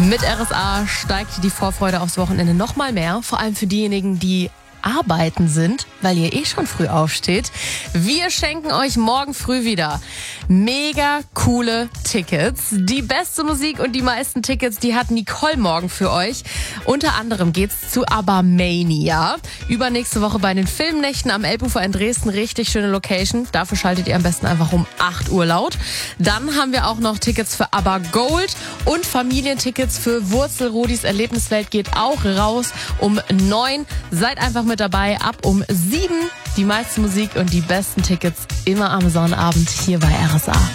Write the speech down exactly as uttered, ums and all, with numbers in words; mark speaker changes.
Speaker 1: Mit R S A steigt die Vorfreude aufs Wochenende noch mal mehr. Vor allem für diejenigen, die arbeiten sind, weil ihr eh schon früh aufsteht. Wir schenken euch morgen früh wieder mega coole Tickets. Die beste Musik und die meisten Tickets, die hat Nicole morgen für euch. Unter anderem geht's zu ABBA-Mania. Übernächste Woche bei den Filmnächten am Elbufer in Dresden. Richtig schöne Location. Dafür schaltet ihr am besten einfach um acht Uhr laut. Dann haben wir auch noch Tickets für ABBA Gold und Familientickets für Wurzelrodis Erlebniswelt geht auch raus um neun. Seid einfach mit dabei. Ab um sieben die meiste Musik und die besten Tickets immer am Sonnabend hier bei R S A.